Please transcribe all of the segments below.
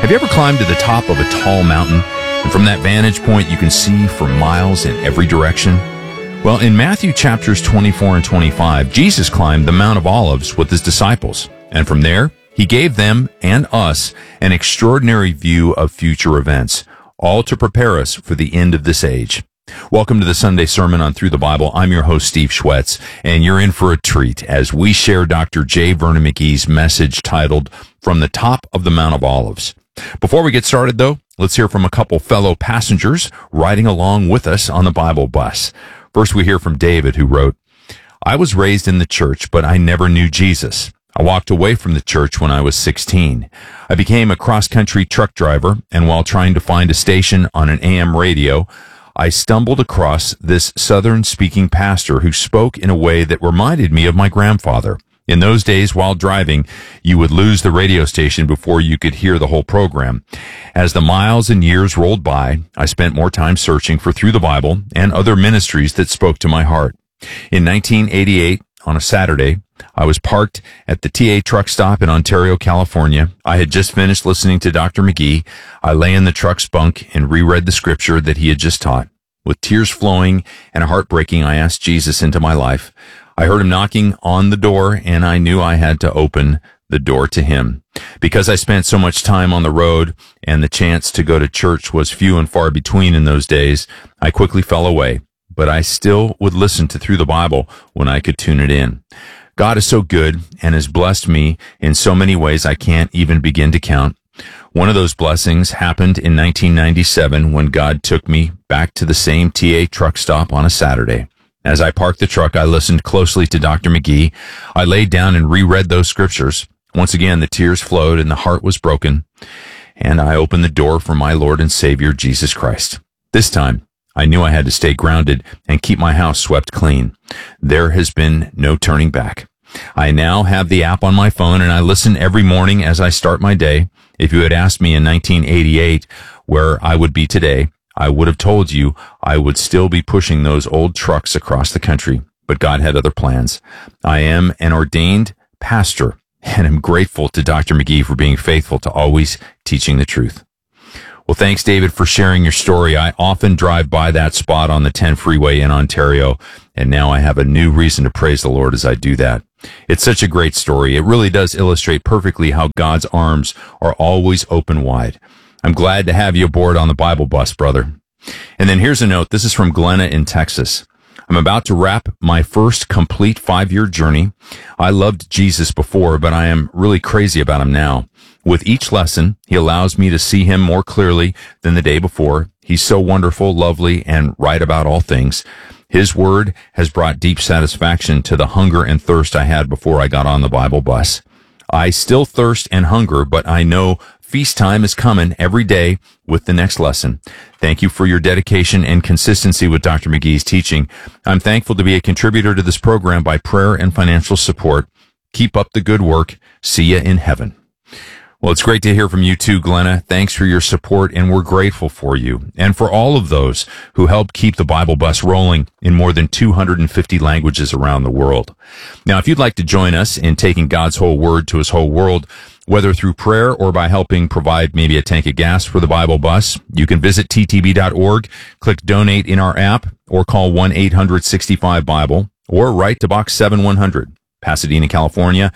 Have you ever climbed to the top of a tall mountain, and from that vantage point you can see for miles in every direction? Well, in Matthew chapters 24 and 25, Jesus climbed the Mount of Olives with his disciples, and from there, he gave them and us an extraordinary view of future events, all to prepare us for the end of this age. Welcome to the Sunday Sermon on Through the Bible. I'm your host, Steve Schwetz, and you're in for a treat as we share Dr. J. Vernon McGee's message titled, From the Top of the Mount of Olives. Before we get started, though, let's hear from a couple fellow passengers riding along with us on the Bible bus. First, we hear from David, who wrote, I was raised in the church, but I never knew Jesus. I walked away from the church when I was 16. I became a cross-country truck driver, and while trying to find a station on an AM radio, I stumbled across this Southern-speaking pastor who spoke in a way that reminded me of my grandfather. In those days, while driving, you would lose the radio station before you could hear the whole program. As the miles and years rolled by, I spent more time searching for Through the Bible and other ministries that spoke to my heart. In 1988, on a Saturday, I was parked at the TA truck stop in Ontario, California. I had just finished listening to Dr. McGee. I lay in the truck's bunk and reread the scripture that he had just taught. With tears flowing and a heart breaking, I asked Jesus into my life. I heard him knocking on the door, and I knew I had to open the door to him. Because I spent so much time on the road and the chance to go to church was few and far between in those days, I quickly fell away. But I still would listen to Through the Bible when I could tune it in. God is so good and has blessed me in so many ways I can't even begin to count. One of those blessings happened in 1997 when God took me back to the same TA truck stop on a Saturday. As I parked the truck, I listened closely to Dr. McGee. I laid down and reread those scriptures. Once again, the tears flowed and the heart was broken. And I opened the door for my Lord and Savior, Jesus Christ. This time, I knew I had to stay grounded and keep my house swept clean. There has been no turning back. I now have the app on my phone and I listen every morning as I start my day. If you had asked me in 1988 where I would be today, I would have told you I would still be pushing those old trucks across the country, but God had other plans. I am an ordained pastor and am grateful to Dr. McGee for being faithful to always teaching the truth. Well, thanks, David, for sharing your story. I often drive by that spot on the 10 freeway in Ontario, and now I have a new reason to praise the Lord as I do that. It's such a great story. It really does illustrate perfectly how God's arms are always open wide. I'm glad to have you aboard on the Bible bus, brother. And then here's a note. This is from Glenna in Texas. I'm about to wrap my first complete 5-year journey. I loved Jesus before, but I am really crazy about him now. With each lesson, he allows me to see him more clearly than the day before. He's so wonderful, lovely, and right about all things. His word has brought deep satisfaction to the hunger and thirst I had before I got on the Bible bus. I still thirst and hunger, but I know feast time is coming every day with the next lesson. Thank you for your dedication and consistency with Dr. McGee's teaching. I'm thankful to be a contributor to this program by prayer and financial support. Keep up the good work. See you in heaven. Well, it's great to hear from you too, Glenna. Thanks for your support, and we're grateful for you and for all of those who help keep the Bible bus rolling in more than 250 languages around the world. Now, if you'd like to join us in taking God's whole word to his whole world, whether through prayer or by helping provide maybe a tank of gas for the Bible bus, you can visit ttb.org, click donate in our app, or call 1-800-65-BIBLE, or write to Box 7100, Pasadena, California,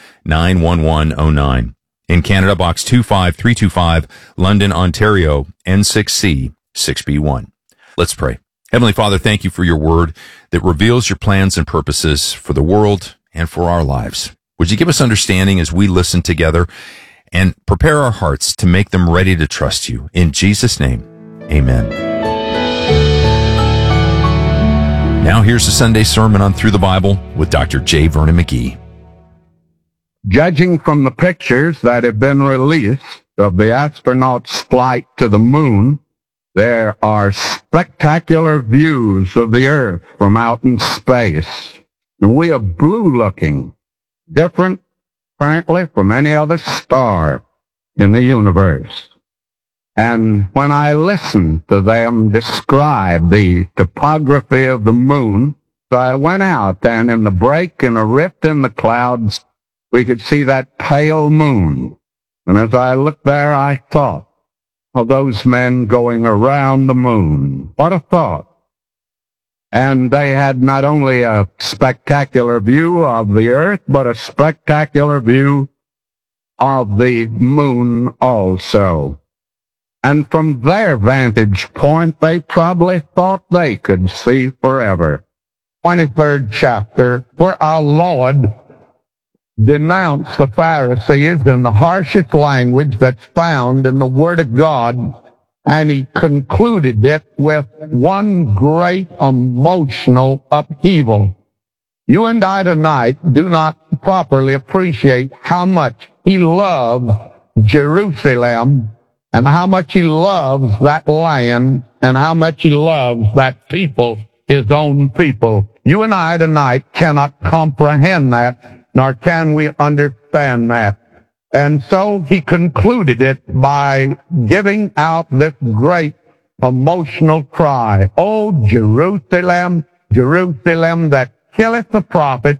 91109. In Canada, Box 25325, London, Ontario, N6C 6B1. Let's pray. Heavenly Father, thank you for your word that reveals your plans and purposes for the world and for our lives. Would you give us understanding as we listen together and prepare our hearts to make them ready to trust you? In Jesus' name, amen. Now here's the Sunday Sermon on Through the Bible with Dr. J. Vernon McGee. Judging from the pictures that have been released of the astronauts' flight to the moon, there are spectacular views of the Earth from out in space. And we are blue-looking, different, frankly, from any other star in the universe. And when I listened to them describe the topography of the moon, so I went out, and in the break in a rift in the clouds, we could see that pale moon. And as I looked there, I thought, of those men going around the moon. What a thought. And they had not only a spectacular view of the earth, but a spectacular view of the moon also. And from their vantage point, they probably thought they could see forever. 23rd chapter, where our Lord denounced the Pharisees in the harshest language that's found in the Word of God, and he concluded it with one great emotional upheaval. You and I tonight do not properly appreciate how much he loved Jerusalem and how much he loves that land and how much he loves that people, his own people. You and I tonight cannot comprehend that, nor can we understand that. And so he concluded it by giving out this great emotional cry, "O Jerusalem, Jerusalem, that killeth the prophet,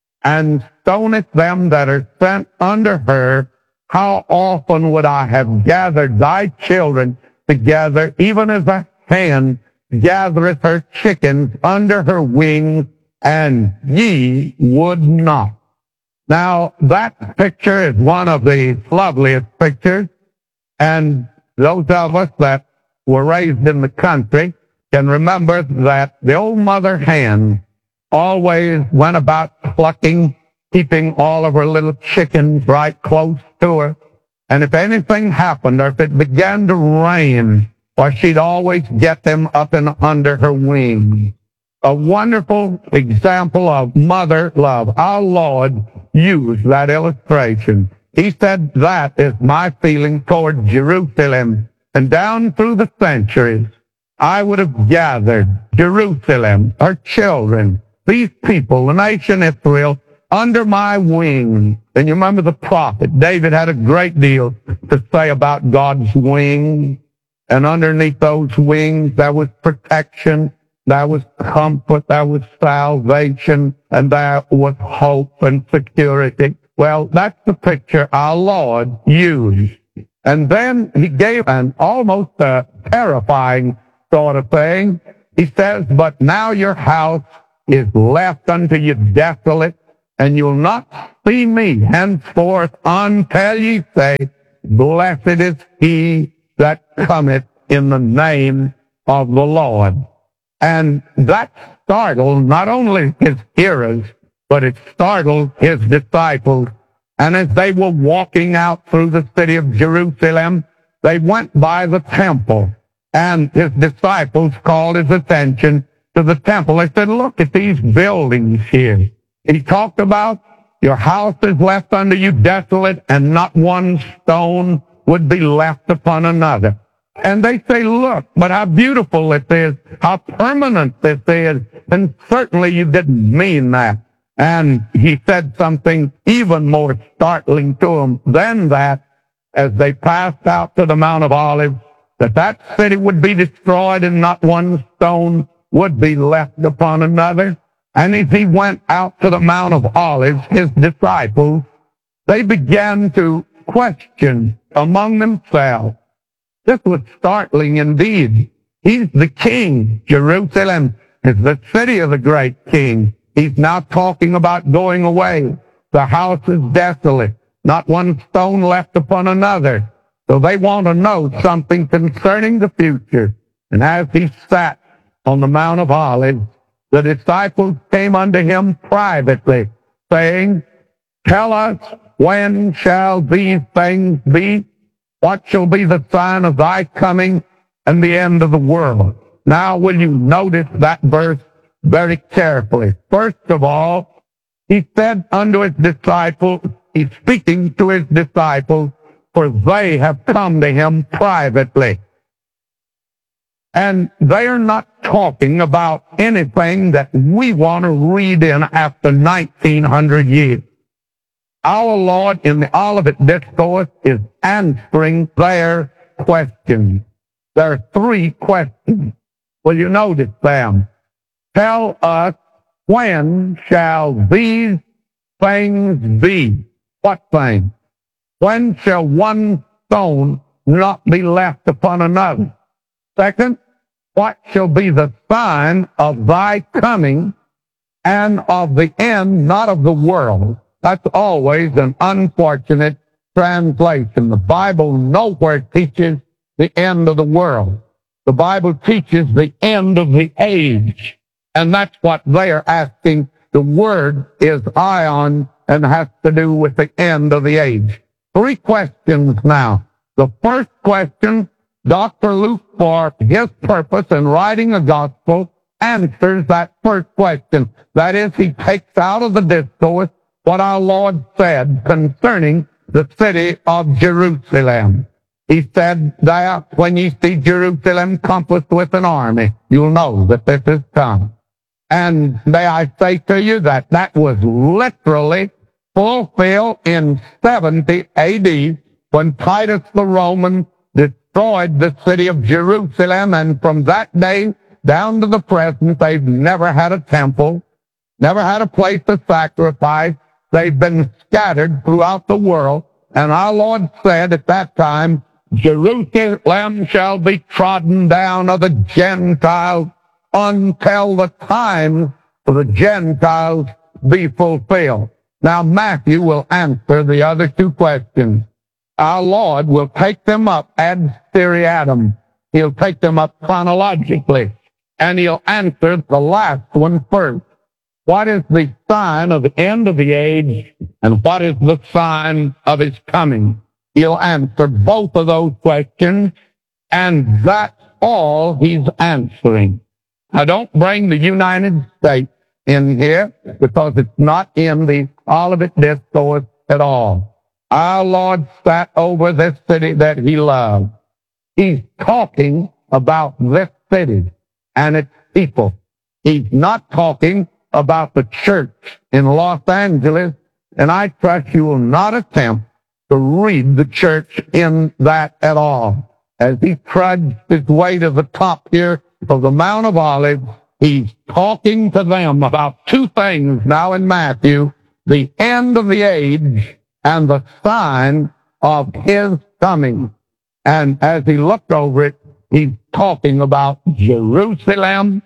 and stoneth them that are sent under her, how often would I have gathered thy children together, even as a hen gathereth her chickens under her wings, and ye would not." Now, that picture is one of the loveliest pictures, and those of us that were raised in the country can remember that the old mother hen always went about plucking, keeping all of her little chickens right close to her. And if anything happened, or if it began to rain, or she'd always get them up and under her wings. A wonderful example of mother love. Our Lord used that illustration. He said, "That is my feeling toward Jerusalem." And down through the centuries, I would have gathered Jerusalem, her children, these people, the nation Israel, under my wing. And you remember the prophet David had a great deal to say about God's wing. And underneath those wings, there was protection, there was comfort, there was salvation, and there was hope and security. Well, that's the picture our Lord used. And then he gave an almost terrifying sort of thing. He says, "But now your house is left unto you desolate, and you'll not see me henceforth until ye say, Blessed is he that cometh in the name of the Lord." And that startled not only his hearers, but it startled his disciples. And as they were walking out through the city of Jerusalem, they went by the temple. And his disciples called his attention to the temple. They said, "Look at these buildings here." He talked about, "Your house is left unto you desolate, and not one stone would be left upon another." And they say, "Look, but how beautiful it is, how permanent this is." And certainly you didn't mean that. And he said something even more startling to them than that as they passed out to the Mount of Olives, that city would be destroyed and not one stone would be left upon another. And as he went out to the Mount of Olives, his disciples, they began to question among themselves. This was startling indeed. He's the king. Jerusalem is the city of the great king. He's now talking about going away. The house is desolate, not one stone left upon another. So they want to know something concerning the future. And as he sat on the Mount of Olives, the disciples came unto him privately, saying, "Tell us, when shall these things be? What shall be the sign of thy coming and the end of the world?" Now, will you notice that verse very carefully? First of all, he said unto his disciples, he's speaking to his disciples, for they have come to him privately. And they are not talking about anything that we want to read in after 1900 years. Our Lord in the Olivet Discourse is answering their questions. There are three questions. Will you notice them? Tell us, when shall these things be? What things? When shall one stone not be left upon another. Second, what shall be the sign of thy coming and of the end, not of the world? That's always an unfortunate translation. The Bible nowhere teaches the end of the world. The Bible teaches the end of the age. And that's what they are asking. The word is ion and has to do with the end of the age. 3 questions now. The first question, Dr. Luke, for his purpose in writing a gospel, answers that first question. That is, he takes out of the discourse what our Lord said concerning the city of Jerusalem. He said there, when you see Jerusalem compassed with an army, you'll know that this is come. And may I say to you that that was literally fulfilled in 70 A.D. when Titus the Roman destroyed the city of Jerusalem, and from that day down to the present, they've never had a temple, never had a place to sacrifice. They've been scattered throughout the world, and our Lord said at that time, Jerusalem shall be trodden down of the Gentiles until the time for the Gentiles be fulfilled. Now Matthew will answer the other 2 questions. Our Lord will take them up ad seriatim. He'll take them up chronologically, and he'll answer the last one first. What is the sign of the end of the age, and what is the sign of his coming? He'll answer both of those questions, and that's all he's answering. Now, don't bring the United States in here, because it's not in the Olivet Discourse at all. Our Lord sat over this city that he loved. He's talking about this city and its people. He's not talking about the church in Los Angeles, and I trust you will not attempt to read the church in that at all. As he trudged his way to the top here of the Mount of Olives, he's talking to them about 2 things now in Matthew: the end of the age and the sign of his coming. And as he looked over it, he's talking about Jerusalem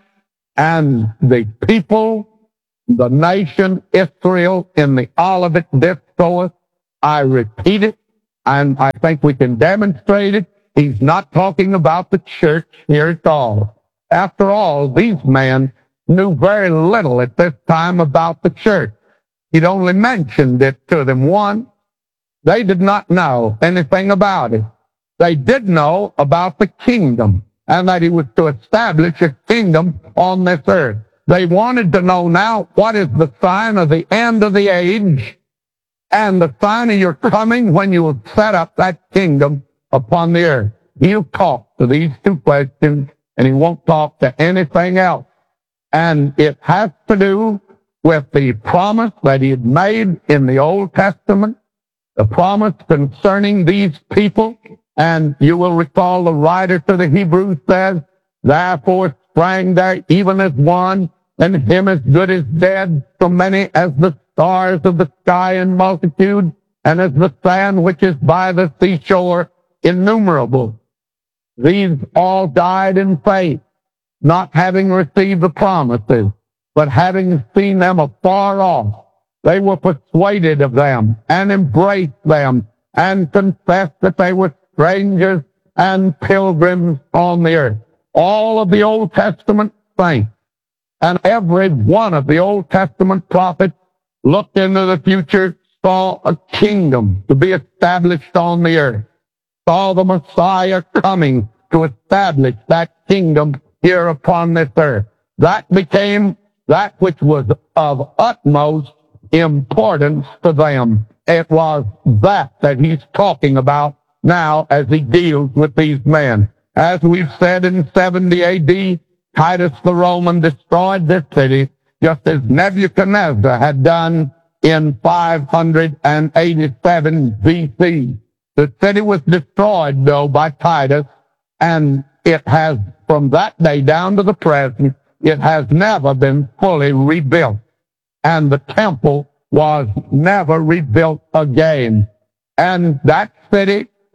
and the people, the nation Israel in the Olivet Discourse. I repeat it, and I think we can demonstrate it. He's not talking about the church here at all. After all, these men knew very little at this time about the church. He'd only mentioned it to them once. They did not know anything about it. They did know about the kingdom, and that he was to establish a kingdom on this earth. They wanted to know now, what is the sign of the end of the age and the sign of your coming when you will set up that kingdom upon the earth? He'll talk to these 2 questions, and he won't talk to anything else. And it has to do with the promise that he had made in the Old Testament, the promise concerning these people. And you will recall the writer to the Hebrews says, therefore sprang there even as one, and him as good as dead, so many as the stars of the sky in multitude, and as the sand which is by the seashore innumerable. These all died in faith, not having received the promises, but having seen them afar off. They were persuaded of them, and embraced them, and confessed that they were strangers and pilgrims on the earth. All of the Old Testament saints and every one of the Old Testament prophets looked into the future, saw a kingdom to be established on the earth, saw the Messiah coming to establish that kingdom here upon this earth. That became that which was of utmost importance to them. It was that he's talking about now as he deals with these men. As we've said, in 70 A.D., Titus the Roman destroyed this city, just as Nebuchadnezzar had done in 587 B.C. The city was destroyed, though, by Titus, and it has, from that day down to the present, it has never been fully rebuilt. And the temple was never rebuilt again. And that city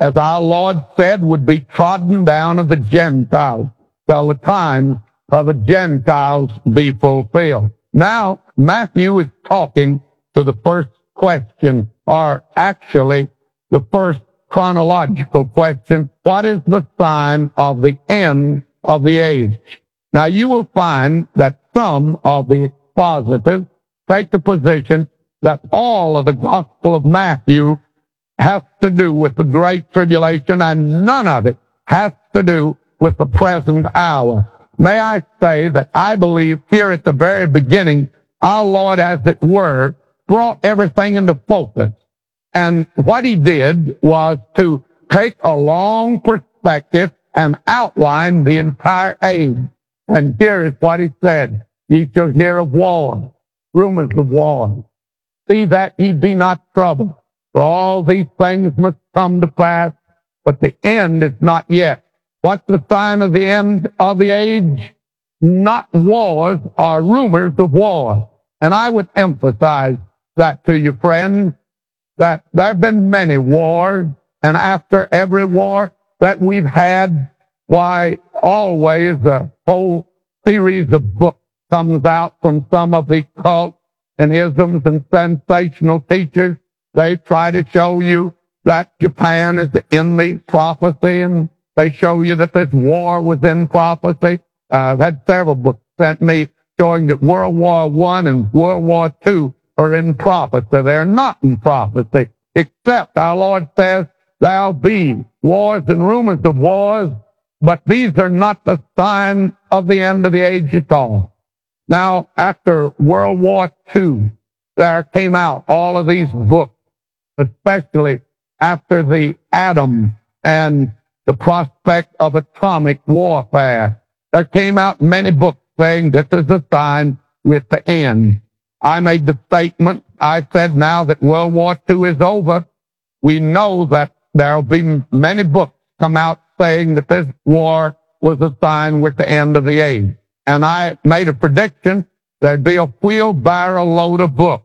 as our Lord said, would be trodden down of the Gentiles, till the time of the Gentiles be fulfilled. Now, Matthew is talking to the first question, or actually the first chronological question: what is the sign of the end of the age? Now, you will find that some of the expositors take the position that all of the Gospel of Matthew has to do with the Great Tribulation, and none of it has to do with the present hour. May I say that I believe here at the very beginning, our Lord, as it were, brought everything into focus. And what he did was to take a long perspective and outline the entire age. And here is what he said: ye shall hear of wars, rumors of wars. See that ye be not troubled, for all these things must come to pass, but the end is not yet. What's the sign of the end of the age? Not wars or rumors of wars. And I would emphasize that to you, friends, that there have been many wars, and after every war that we've had, why, always a whole series of books comes out from some of the cults and isms and sensational teachers. They try to show you that Japan is in the prophecy, and they show you that this war was in prophecy. I've had several books sent me showing that World War I and World War II are in prophecy. They're not in prophecy, except our Lord says, there'll be wars and rumors of wars, but these are not the sign of the end of the age at all. Now, after World War II, there came out all of these books, especially after the atom and the prospect of atomic warfare. There came out many books saying this is a sign with the end. I made the statement, I said now that World War II is over, we know that there will be many books come out saying that this war was a sign with the end of the age. And I made a prediction there'd be a wheelbarrow load of books.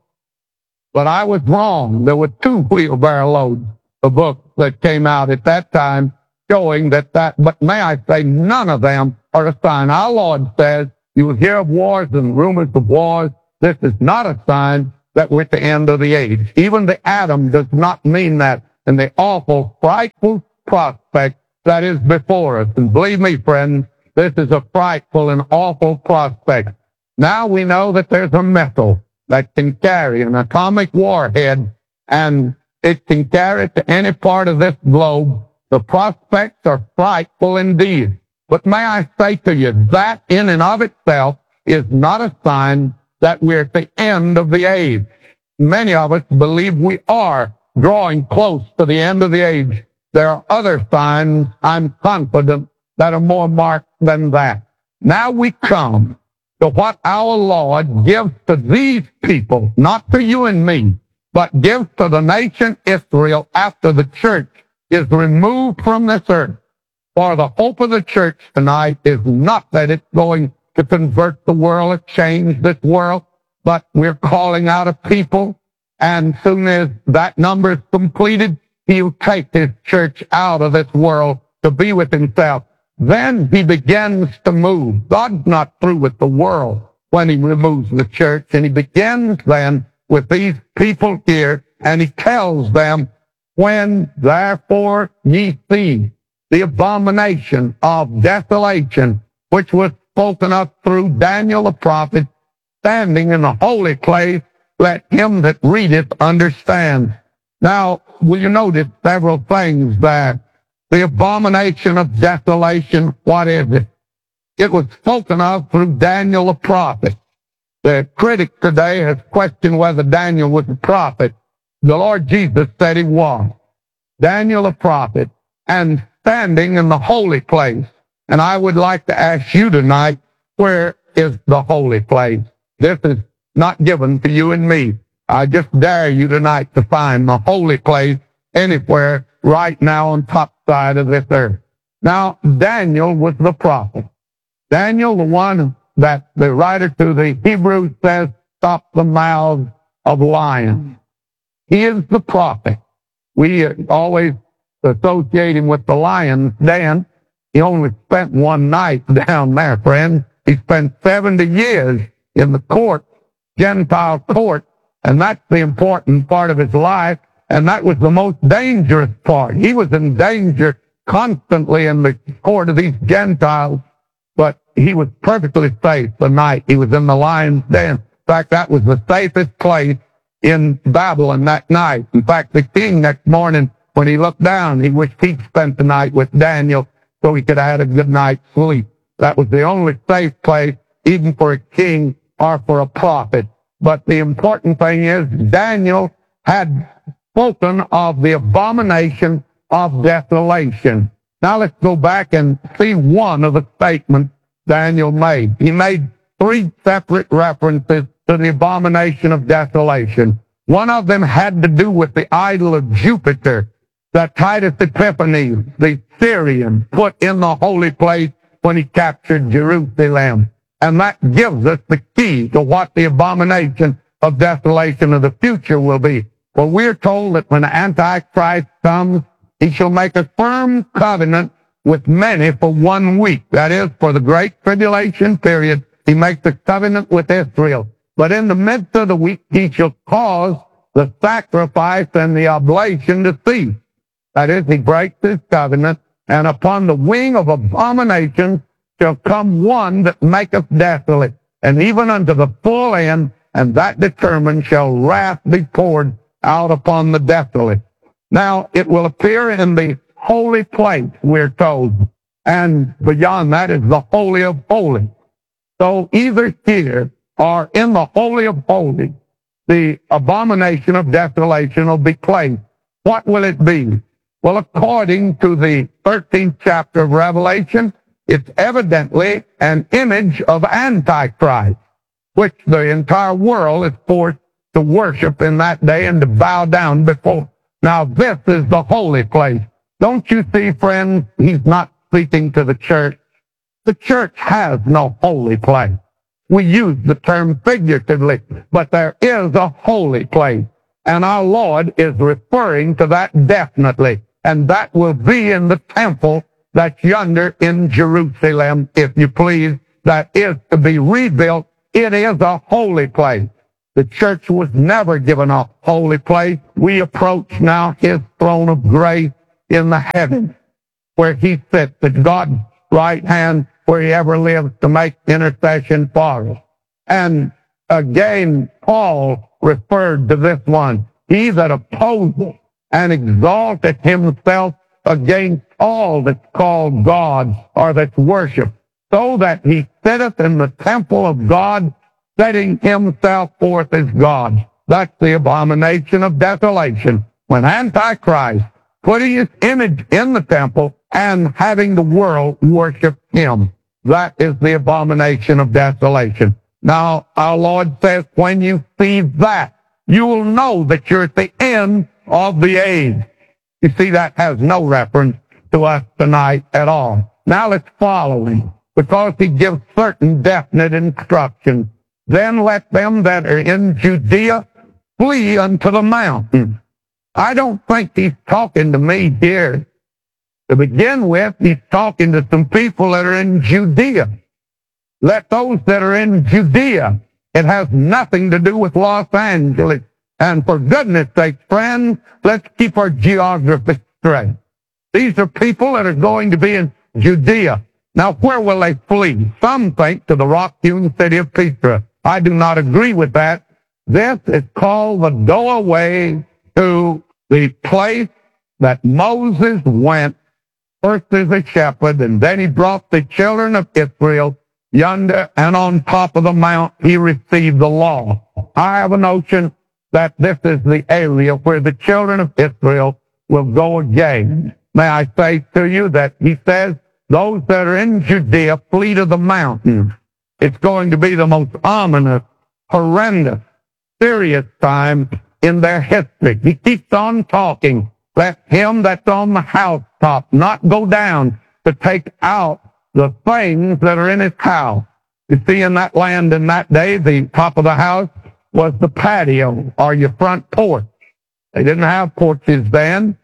But I was wrong. There were 2 wheelbarrow loads of books that came out at that time showing that, but may I say, none of them are a sign. Our Lord says, you will hear of wars and rumors of wars. This is not a sign that we're at the end of the age. Even the atom does not mean that, and the awful, frightful prospect that is before us. And believe me, friends, this is a frightful and awful prospect. Now we know that there's a missile that can carry an atomic warhead, and it can carry it to any part of this globe. The prospects are frightful indeed. But may I say to you, that in and of itself is not a sign that we're at the end of the age. Many of us believe we are drawing close to the end of the age. There are other signs, I'm confident, that are more marked than that. Now we come to what our Lord gives to these people, not to you and me, but gives to the nation Israel after the church is removed from this earth. For the hope of the church tonight is not that it's going to convert the world or change this world, but we're calling out a people, and soon as that number is completed, he'll take his church out of this world to be with himself. Then he begins to move. God's not through with the world when he removes the church, and he begins then with these people here, and he tells them, when therefore ye see the abomination of desolation, which was spoken of through Daniel the prophet, standing in the holy place, let him that readeth understand. Now, will you notice several things there? The abomination of desolation, what is it? It was spoken of through Daniel the prophet. The critic today has questioned whether Daniel was a prophet. The Lord Jesus said he was. Daniel the prophet, and standing in the holy place. And I would like to ask you tonight, where is the holy place? This is not given to you and me. I just dare you tonight to find the holy place anywhere right now on top side of this earth. Now, Daniel was the prophet. Daniel, the one that the writer to the Hebrews says, stop the mouths of lions. He is the prophet. We always to associate him with the lion's den. He only spent one night down there, friends. He spent 70 years in the court, Gentile court, and that's the important part of his life, and that was the most dangerous part. He was in danger constantly in the court of these Gentiles, but he was perfectly safe the night he was in the lion's den. In fact, that was the safest place in Babylon that night. In fact, the king next morning, when he looked down, he wished he'd spent the night with Daniel so he could have had a good night's sleep. That was the only safe place, even for a king or for a prophet. But the important thing is, Daniel had spoken of the abomination of desolation. Now let's go back and see one of the statements Daniel made. He made 3 separate references to the abomination of desolation. One of them had to do with the idol of Jupiter that Titus Epiphanes, the Syrian, put in the holy place when he captured Jerusalem. And that gives us the key to what the abomination of desolation of the future will be. For we're told that when the Antichrist comes, he shall make a firm covenant with many for 1 week. That is, for the great tribulation period, he makes a covenant with Israel. But in the midst of the week, he shall cause the sacrifice and the oblation to cease. That is, he breaks his covenant, and upon the wing of abomination shall come one that maketh desolate, and even unto the full end, and that determined shall wrath be poured out upon the desolate. Now, it will appear in the holy place, we're told, and beyond that is the Holy of Holies. So either here or in the Holy of Holies, the abomination of desolation will be placed. What will it be? Well, according to the 13th chapter of Revelation, it's evidently an image of Antichrist, which the entire world is forced to worship in that day and to bow down before. Now, this is the holy place. Don't you see, friends, he's not speaking to the church. The church has no holy place. We use the term figuratively, but there is a holy place. And our Lord is referring to that definitely. And that will be in the temple that's yonder in Jerusalem, if you please, that is to be rebuilt. It is a holy place. The church was never given a holy place. We approach now his throne of grace in the heavens, where he sits at God's right hand, where he ever lives to make intercession for us. And again, Paul referred to this one. He that opposes and exalteth himself against all that's called God or that's worshipped, so that he sitteth in the temple of God, setting himself forth as God. That's the abomination of desolation. When Antichrist putting his image in the temple and having the world worship him. That is the abomination of desolation. Now, our Lord says, when you see that, you will know that you're at the end of the age. You see, that has no reference to us tonight at all. Now let's follow him, because he gives certain definite instructions. Then let them that are in Judea flee unto the mountains. I don't think he's talking to me here. To begin with, he's talking to some people that are in Judea. Let those that are in Judea. It has nothing to do with Los Angeles. And for goodness sake, friends, let's keep our geography straight. These are people that are going to be in Judea. Now, where will they flee? Some think to the rock-hewn city of Petra. I do not agree with that. This is called the doorway to the place that Moses went, first as a shepherd, and then he brought the children of Israel yonder, and on top of the mount he received the law. I have a notion that this is the area where the children of Israel will go again. May I say to you that he says, those that are in Judea flee to the mountains. It's going to be the most ominous, horrendous, serious time in their history. He keeps on talking. Let him that's on the housetop not go down to take out the things that are in his house. You see, in that land in that day, the top of the house was the patio or your front porch. They didn't have porches then.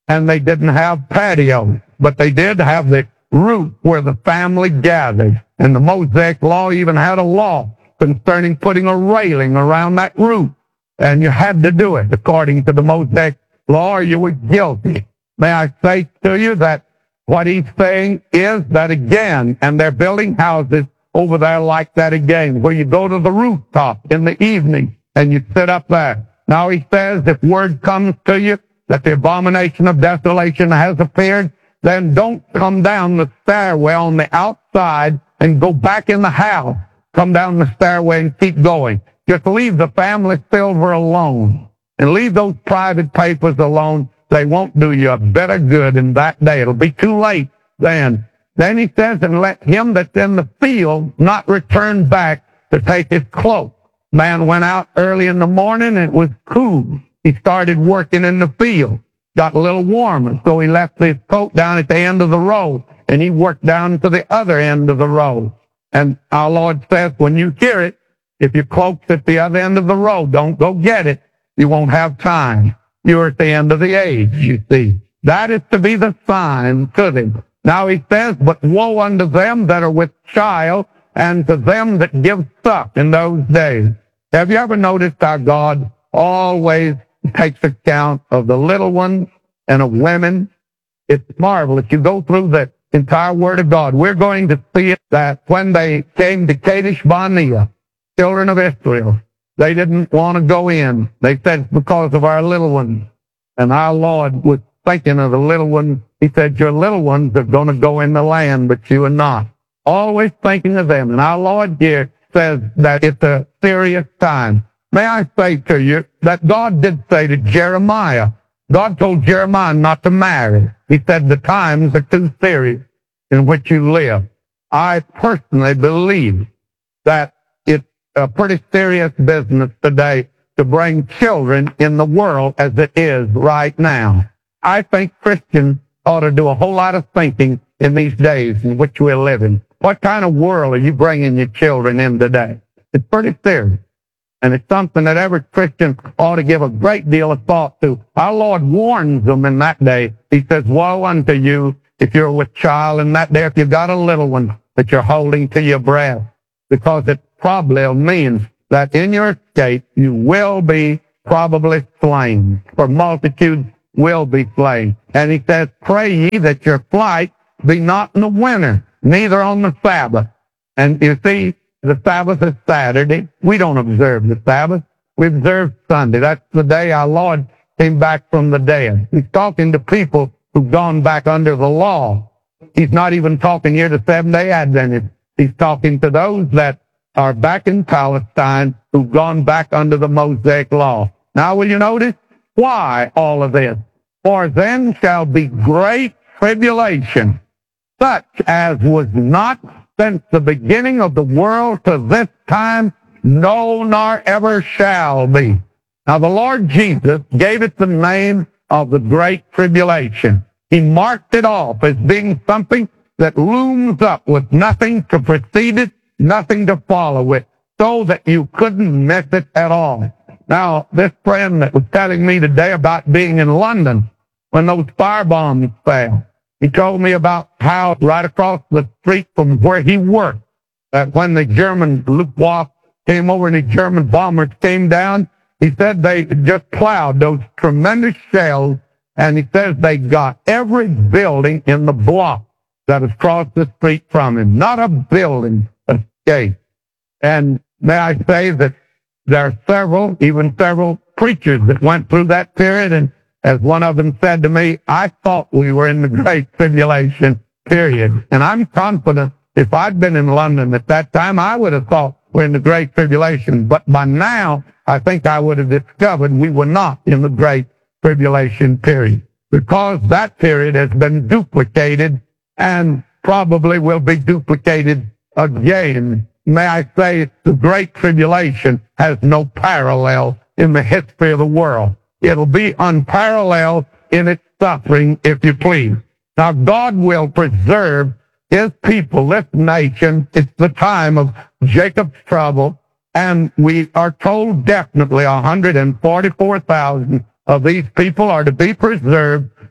and they didn't have patios, but they did have the roof where the family gathered. And the Mosaic Law even had a law concerning putting a railing around that roof. And you had to do it according to the Mosaic Law, or you were guilty. May I say to you that what he's saying is that again, and they're building houses over there like that again, where you go to the rooftop in the evening and you sit up there. Now he says, if word comes to you that the abomination of desolation has appeared, then don't come down the stairway on the outside and go back in the house. Come down the stairway and keep going. Just leave the family silver alone and leave those private papers alone. They won't do you a bit of good in that day. It'll be too late then. Then he says, and let him that's in the field not return back to take his cloak. Man went out early in the morning, and it was cool. He started working in the field. Got a little warmer, so he left his coat down at the end of the road, and he worked down to the other end of the road. And our Lord says, when you hear it, if your cloak's at the other end of the road, don't go get it. You won't have time. You're at the end of the age, you see. That is to be the sign to them. Now he says, but woe unto them that are with child, and to them that give suck in those days. Have you ever noticed how God always takes account of the little ones and of women? It's marvelous. You go through the entire Word of God. We're going to see it that when they came to Kadesh Barnea, children of Israel, they didn't want to go in. They said, it's because of our little ones. And our Lord was thinking of the little ones. He said, your little ones are going to go in the land, but you are not. Always thinking of them. And our Lord here says that it's a serious time. May I say to you that God did say to Jeremiah, God told Jeremiah not to marry. He said the times are too serious in which you live. I personally believe that it's a pretty serious business today to bring children in the world as it is right now. I think Christians ought to do a whole lot of thinking in these days in which we're living. What kind of world are you bringing your children in today? It's pretty serious. And it's something that every Christian ought to give a great deal of thought to. Our Lord warns them in that day. He says, woe unto you if you're with child in that day, if you've got a little one that you're holding to your breast, because it probably means that in your escape you will be probably slain, for multitudes will be slain. And he says, pray ye that your flight be not in the winter, neither on the Sabbath. And you see, the Sabbath is Saturday. We don't observe the Sabbath. We observe Sunday. That's the day our Lord came back from the dead. He's talking to people who've gone back under the law. He's not even talking here to Seventh-day Adventists. He's talking to those that are back in Palestine who've gone back under the Mosaic Law. Now, will you notice why all of this? For then shall be great tribulation, such as was not since the beginning of the world to this time, no, nor ever shall be. Now, the Lord Jesus gave it the name of the Great Tribulation. He marked it off as being something that looms up with nothing to precede it, nothing to follow it, so that you couldn't miss it at all. Now, this friend that was telling me today about being in London when those firebombs fell, he told me about how right across the street from where he worked, that when the German Luftwaffe came over and the German bombers came down, he said they just plowed those tremendous shells, and he says they got every building in the block that was across the street from him. Not a building escaped. And may I say that there are several preachers that went through that period, and as one of them said to me, I thought we were in the Great Tribulation period. And I'm confident if I'd been in London at that time, I would have thought we're in the Great Tribulation. But by now, I think I would have discovered we were not in the Great Tribulation period, because that period has been duplicated and probably will be duplicated again. May I say, the Great Tribulation has no parallel in the history of the world. It'll be unparalleled in its suffering, if you please. Now, God will preserve his people, this nation. It's the time of Jacob's trouble, and we are told definitely 144,000 of these people are to be preserved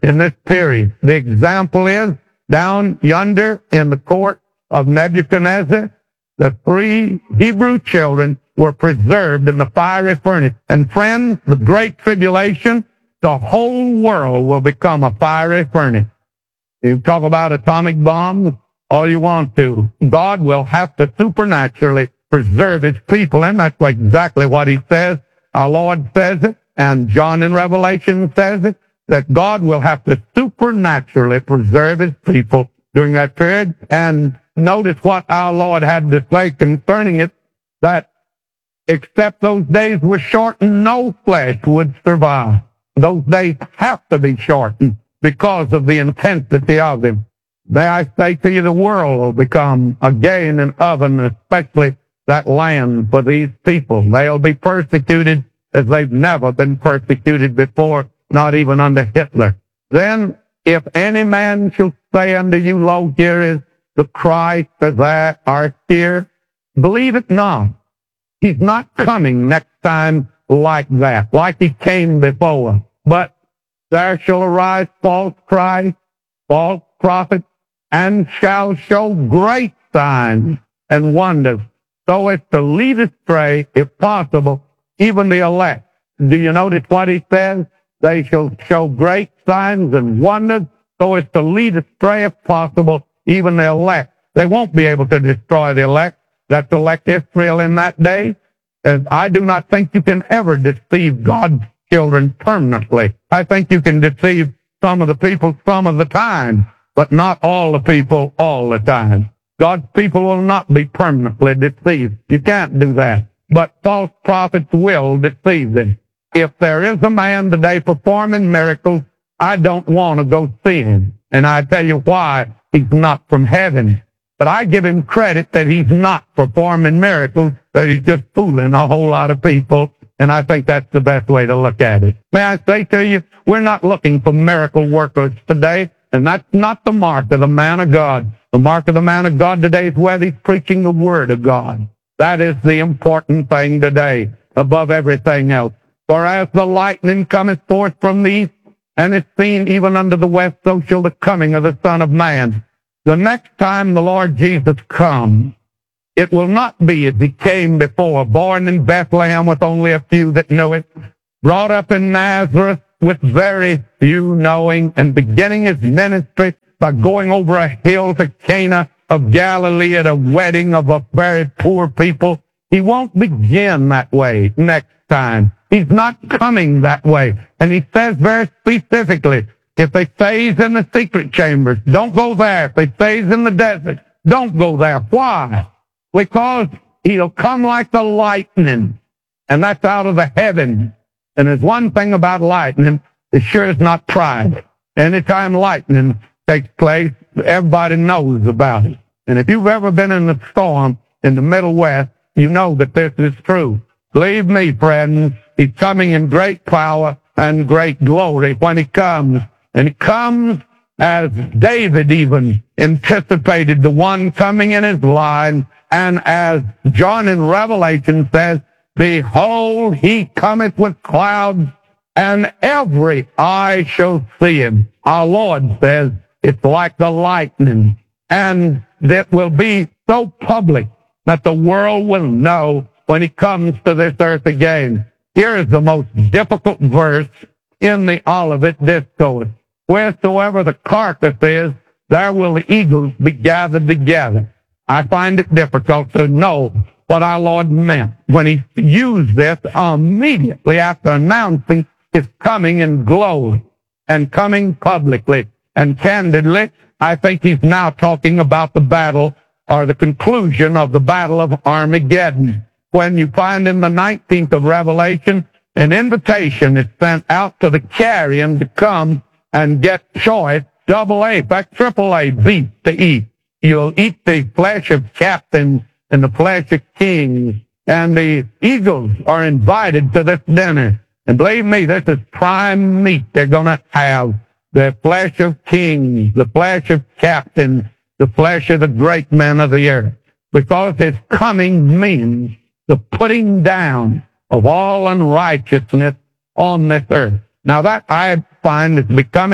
in this period. The example is down yonder in the court of Nebuchadnezzar, the 3 Hebrew children were preserved in the fiery furnace. And friends, the great tribulation, the whole world will become a fiery furnace. You talk about atomic bombs all you want to. God will have to supernaturally preserve his people, and that's exactly what he says. Our Lord says it, and John in Revelation says it, that God will have to supernaturally preserve his people during that period. And notice what our Lord had to say concerning it, that except those days were shortened, no flesh would survive. Those days have to be shortened because of the intensity of them. May I say to you, the world will become again an oven, especially that land for these people. They'll be persecuted as they've never been persecuted before, not even under Hitler. Then, if any man shall say unto you, lo, here is the Christ that are here, believe it not. He's not coming next time like that, like he came before. But there shall arise false Christ, false prophets, and shall show great signs and wonders, so as to lead astray, if possible, even the elect. Do you notice what he says? They shall show great signs and wonders, so as to lead astray, if possible, even the elect. They won't be able to destroy the elect. That's elect Israel in that day. And I do not think you can ever deceive God's children permanently. I think you can deceive some of the people some of the time, but not all the people all the time. God's people will not be permanently deceived. You can't do that. But false prophets will deceive them. If there is a man today performing miracles, I don't want to go see him. And I tell you why. He's not from heaven. But I give him credit that he's not performing miracles, that he's just fooling a whole lot of people. And I think that's the best way to look at it. May I say to you, we're not looking for miracle workers today, and that's not the mark of the man of God. The mark of the man of God today is whether he's preaching the Word of God. That is the important thing today, above everything else. For as the lightning cometh forth from the east, and is seen even unto the west, so shall the coming of the Son of Man. The next time the Lord Jesus comes, it will not be as he came before, born in Bethlehem with only a few that knew it, brought up in Nazareth with very few knowing, and beginning his ministry by going over a hill to Cana of Galilee at a wedding of a very poor people. He won't begin that way next time. He's not coming that way. And he says very specifically, if they say he's in the secret chambers, don't go there. If they say he's in the desert, don't go there. Why? Because he'll come like the lightning, and that's out of the heavens. And there's one thing about lightning, it sure is not private. Anytime lightning takes place, everybody knows about it. And if you've ever been in a storm in the Middle West, you know that this is true. Believe me, friends, he's coming in great power and great glory when he comes. And he comes as David even anticipated the one coming in his line. And as John in Revelation says, behold, he cometh with clouds, and every eye shall see him. Our Lord says it's like the lightning, and that will be so public that the world will know when he comes to this earth again. Here is the most difficult verse in the Olivet Discourse. Wheresoever the carcass is, there will the eagles be gathered together. I find it difficult to know what our Lord meant when he used this immediately after announcing his coming in glory and coming publicly and candidly. I think he's now talking about the battle or the conclusion of the Battle of Armageddon. When you find in the 19th of Revelation, an invitation is sent out to the carrion to come and get choice AA, in fact AAA beef to eat. You'll eat the flesh of captains and the flesh of kings. And the eagles are invited to this dinner. And believe me, this is prime meat they're going to have. The flesh of kings, the flesh of captains, the flesh of the great men of the earth. Because his coming means the putting down of all unrighteousness on this earth. Now that I find is becoming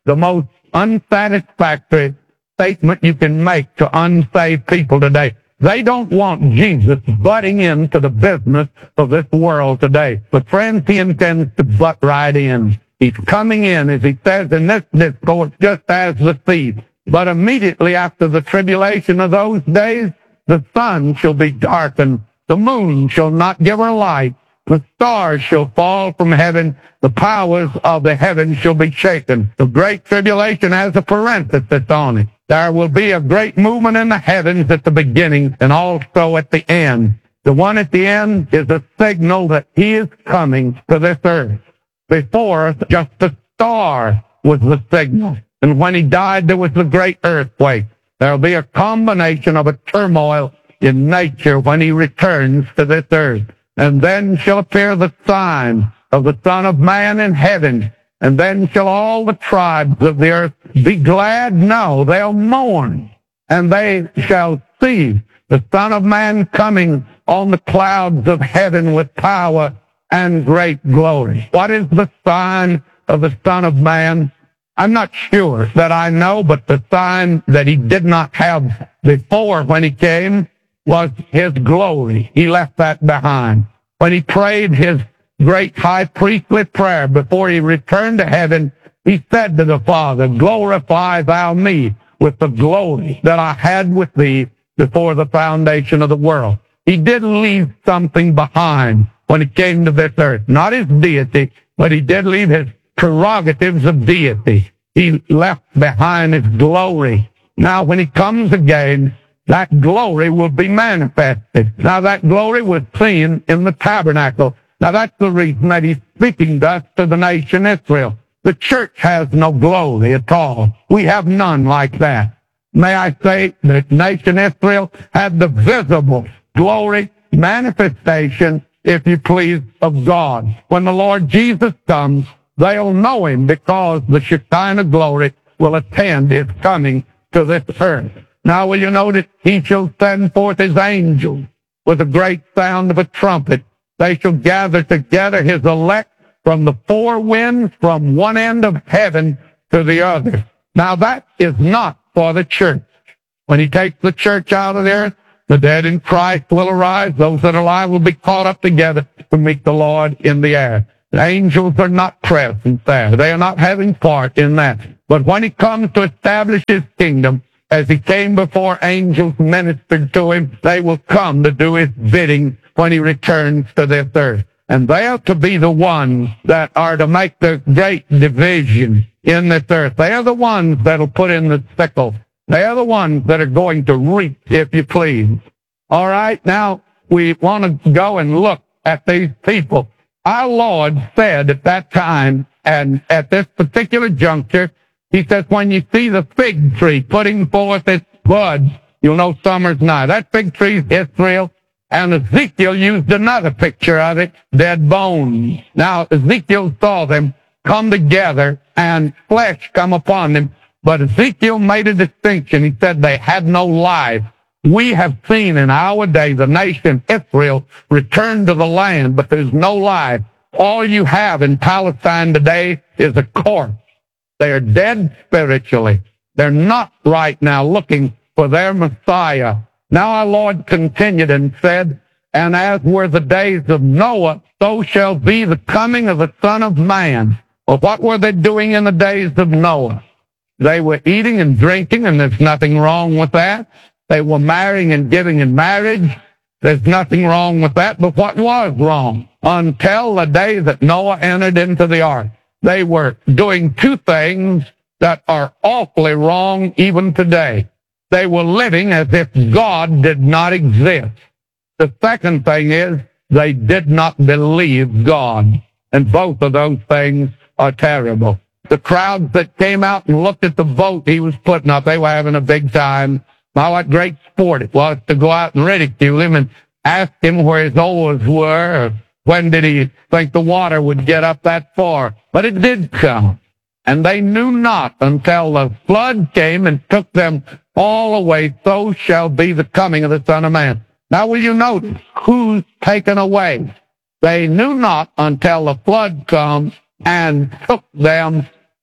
the most unsatisfactory statement you can make to unsaved people today. They don't want Jesus butting into the business of this world today. But friends, he intends to butt right in. He's coming in, as he says in this discourse, just as the thief. But immediately after the tribulation of those days, the sun shall be darkened, the moon shall not give her light, the stars shall fall from heaven, the powers of the heavens shall be shaken. The great tribulation has a parenthesis on it. There will be a great movement in the heavens at the beginning and also at the end. The one at the end is a signal that he is coming to this earth. Before, just a star was the signal. And when he died, there was the great earthquake. There will be a combination of a turmoil in nature when he returns to this earth. And then shall appear the sign of the Son of Man in heaven. And then shall all the tribes of the earth be glad? No, they'll mourn. And they shall see the Son of Man coming on the clouds of heaven with power and great glory. What is the sign of the Son of Man? I'm not sure that I know, but the sign that he did not have before when he came was his glory. He left that behind. When he prayed his great high priestly prayer before he returned to heaven, he said to the Father, glorify thou me with the glory that I had with thee before the foundation of the world. He did leave something behind when he came to this earth. Not his deity, but he did leave his prerogatives of deity. He left behind his glory. Now, when he comes again, that glory will be manifested. Now, that glory was seen in the tabernacle. Now, that's the reason that he's speaking thus to the nation Israel. The church has no glory at all. We have none like that. May I say that nation Israel had the visible glory manifestation, if you please, of God. When the Lord Jesus comes, they'll know him because the Shekinah glory will attend his coming to this earth. Now will you notice, he shall send forth his angels with a great sound of a trumpet. They shall gather together his elect from the four winds, from one end of heaven to the other. Now that is not for the church. When he takes the church out of the earth, the dead in Christ will arise. Those that are alive will be caught up together to meet the Lord in the air. The angels are not present there. They are not having part in that. But when he comes to establish his kingdom, as he came before angels ministered to him, they will come to do his bidding when he returns to this earth. And they are to be the ones that are to make the great division in this earth. They are the ones that will put in the sickle. They are the ones that are going to reap, if you please. All right, now we want to go and look at these people. Our Lord said at that time, and at this particular juncture, he says, when you see the fig tree putting forth its buds, you'll know summer's nigh. That fig tree is Israel, and Ezekiel used another picture of it, dead bones. Now, Ezekiel saw them come together and flesh come upon them, but Ezekiel made a distinction. He said they had no life. We have seen in our day the nation Israel return to the land, but there's no life. All you have in Palestine today is a corpse. They are dead spiritually. They're not right now looking for their Messiah. Now our Lord continued and said, and as were the days of Noah, so shall be the coming of the Son of Man. Well, what were they doing in the days of Noah? They were eating and drinking, and there's nothing wrong with that. They were marrying and giving in marriage. There's nothing wrong with that. But what was wrong? Until the day that Noah entered into the ark, they were doing two things that are awfully wrong even today. They were living as if God did not exist. The second thing is they did not believe God. And both of those things are terrible. The crowds that came out and looked at the boat he was putting up, they were having a big time. Now, what great sport it was to go out and ridicule him and ask him where his oars were, or when did he think the water would get up that far. But it did come. And they knew not until the flood came and took them all away. So shall be the coming of the Son of Man. Now, will you notice who's taken away? They knew not until the flood comes and took them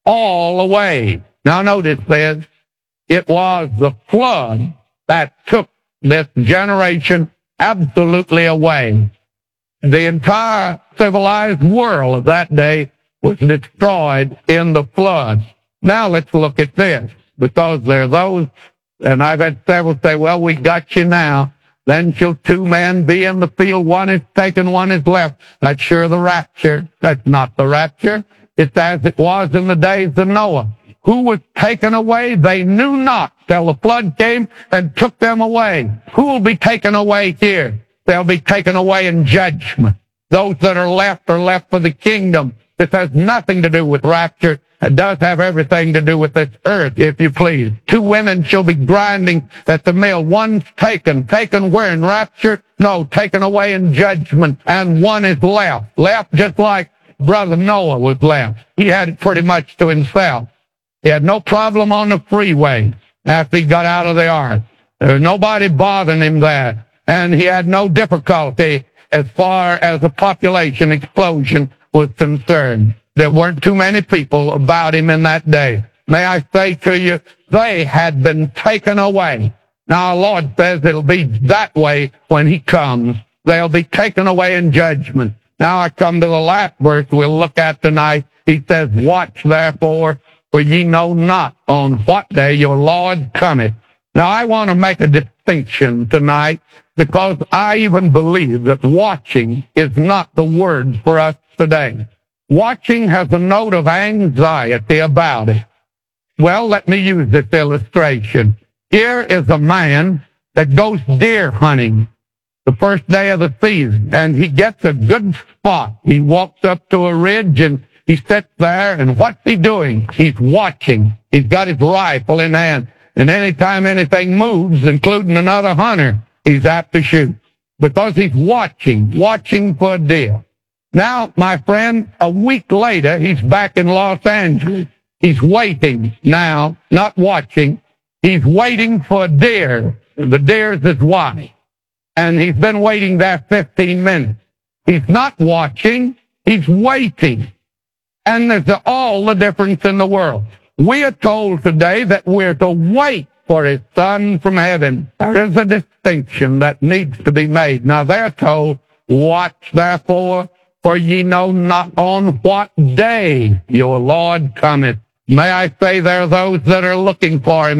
all away. Now notice this. It was the flood that took this generation absolutely away. The entire civilized world of that day was destroyed in the flood. Now let's look at this, because there are those, and I've had several say, well, we got you now. Then shall two men be in the field, one is taken, one is left. That's sure the rapture. That's not the rapture. It's as it was in the days of Noah. Who was taken away? They knew not till the flood came and took them away. Who will be taken away here? They'll be taken away in judgment. Those that are left for the kingdom. This has nothing to do with rapture. It does have everything to do with this earth, if you please. Two women shall be grinding at the mill. One's taken. Taken where? In rapture? No, taken away in judgment. And one is left. Left just like Brother Noah was left. He had it pretty much to himself. He had no problem on the freeway after he got out of the ark. There was nobody bothering him there. And he had no difficulty as far as the population explosion was concerned. There weren't too many people about him in that day. May I say to you, they had been taken away. Now, our Lord says it'll be that way when he comes. They'll be taken away in judgment. Now I come to the last verse we'll look at tonight. He says, watch therefore, for ye know not on what day your Lord cometh. Now I want to make a distinction tonight, because I even believe that watching is not the word for us today. Watching has a note of anxiety about it. Well, let me use this illustration. Here is a man that goes deer hunting the first day of the season, and he gets a good spot. He walks up to a ridge, and he sits there, and what's he doing? He's watching. He's got his rifle in hand, and anytime anything moves, including another hunter, he's apt to shoot, because he's watching for a deer. Now, my friend, a week later, he's back in Los Angeles. He's waiting now, not watching. He's waiting for a deer. The deer's his wife. And he's been waiting there 15 minutes. He's not watching. He's waiting. And there's all the difference in the world. We are told today that we're to wait for his Son from heaven. There is a distinction that needs to be made. Now, they're told, watch therefore, for ye know not on what day your Lord cometh. May I say there are those that are looking for him